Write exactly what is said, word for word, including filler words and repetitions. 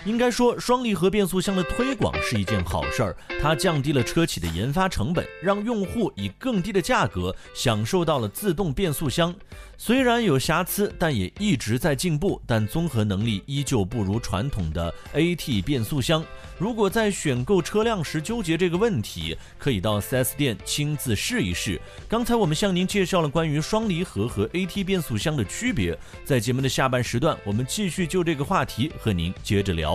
应该说，双离合变速箱的推广是一件好事儿，它降低了车企的研发成本，让用户以更低的价格享受到了自动变速箱。虽然有瑕疵，但也一直在进步，但综合能力依旧不如传统的 A T 变速箱。如果在选购车辆时纠结这个问题，可以到 四 S 店亲自试一试。刚才我们向您介绍了关于双离合和 A T 变速箱的区别，在节目的下半时段，我们继续就这个话题和您接着聊。